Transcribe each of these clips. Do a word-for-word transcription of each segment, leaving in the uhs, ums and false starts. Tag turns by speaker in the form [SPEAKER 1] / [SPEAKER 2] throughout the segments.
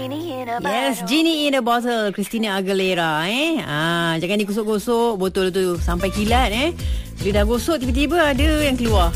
[SPEAKER 1] Yes, Genie in a Bottle, Christina Aguilera eh. Ah, jangan digosok-gosok botol tu sampai kilat eh. Bila dah gosok tiba-tiba ada yang keluar.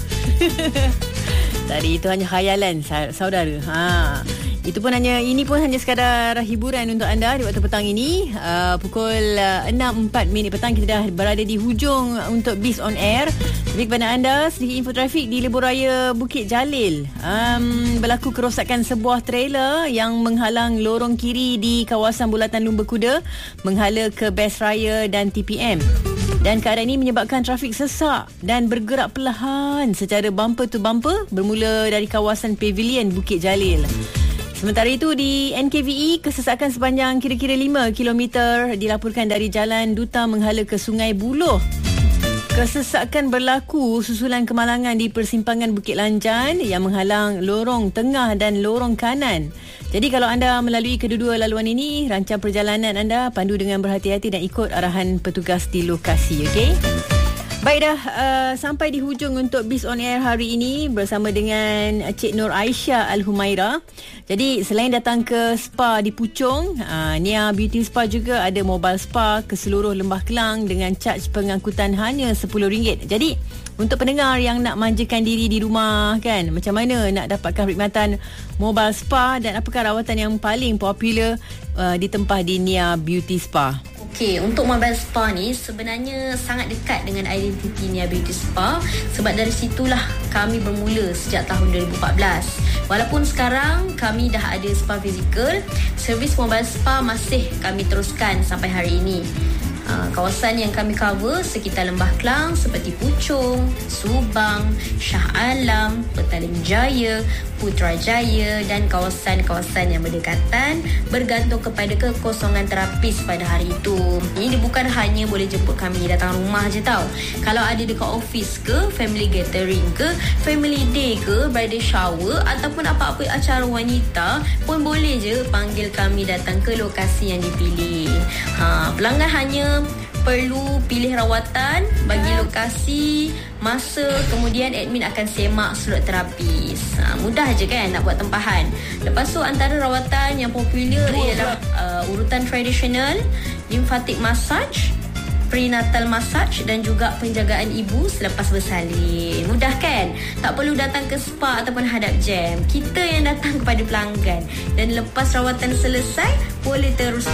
[SPEAKER 1] Tadi itu hanya khayalan saudara. Ha. Itu pun hanya ini pun hanya sekadar hiburan untuk anda di waktu petang ini. Uh, pukul uh, enam empat minit petang kita dah berada di hujung untuk Biz on Air. Jadi kepada anda, sedikit info trafik di Lebuh Raya Bukit Jalil. Um, berlaku kerosakan sebuah trailer yang menghalang lorong kiri di kawasan Bulatan Lumba Kuda menghala ke Best Raya dan T P M. Dan keadaan ini menyebabkan trafik sesak dan bergerak perlahan secara bumper to bumper bermula dari kawasan Pavilion Bukit Jalil. Sementara itu di N K V E, kesesakan sepanjang kira-kira lima kilometer dilaporkan dari Jalan Duta menghala ke Sungai Buloh. Kesesakan berlaku susulan kemalangan di persimpangan Bukit Lanjan yang menghalang lorong tengah dan lorong kanan. Jadi kalau anda melalui kedua-dua laluan ini, rancang perjalanan anda pandu dengan berhati-hati dan ikut arahan petugas di lokasi, okey? Baik dah, uh, sampai di hujung untuk Biz on Air hari ini bersama dengan Cik Nur Aisyah Al-Humaira. Jadi selain datang ke spa di Puchong, uh, Nia Beauty Spa juga ada mobile spa ke seluruh Lembah Kelang dengan charge pengangkutan hanya sepuluh ringgit. Jadi untuk pendengar yang nak manjakan diri di rumah kan, macam mana nak dapatkan perkhidmatan mobile spa dan apakah rawatan yang paling popular uh, ditempah di Nia Beauty Spa?
[SPEAKER 2] Okey, untuk mobile spa ni sebenarnya sangat dekat dengan identiti Nia Beauty Spa sebab dari situlah kami bermula sejak tahun dua ribu empat belas. Walaupun sekarang kami dah ada spa fizikal, servis mobile spa masih kami teruskan sampai hari ini. Uh, kawasan yang kami cover sekitar Lembah Kelang seperti Puchong, Subang, Shah Alam, Petaling Jaya, Putrajaya dan kawasan-kawasan yang berdekatan bergantung kepada kekosongan terapis pada hari itu. Ini bukan hanya boleh jemput kami datang rumah je tau. Kalau ada dekat office ke, family gathering ke, family day ke, bridal shower ataupun apa-apa acara wanita pun boleh je panggil kami datang ke lokasi yang dipilih. Ha, pelanggan hanya perlu pilih rawatan, bagi lokasi, masa, kemudian admin akan semak slot terapis. Ha, mudah je kan nak buat tempahan. Lepas tu antara rawatan yang popular ialah uh, urutan tradisional, lymphatic massage, prenatal massage dan juga penjagaan ibu selepas bersalin. Mudah kan? Tak perlu datang ke spa ataupun hadap jam. Kita yang datang kepada pelanggan. Dan lepas rawatan selesai, boleh terus